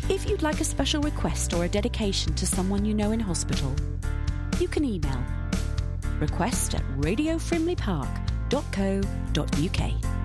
If you'd like a special request or a dedication to someone you know in hospital, you can email request@radiofrimleypark.co.uk.